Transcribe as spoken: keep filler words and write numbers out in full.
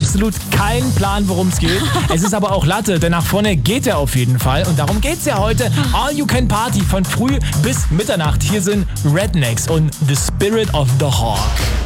absolut keinen Plan, worum es geht. Es ist aber auch Latte, denn nach vorne geht er auf jeden Fall. Und darum geht's ja heute. All You Can Party von früh bis Mitternacht. Hier sind Rednecks und The Spirit of the Hawk.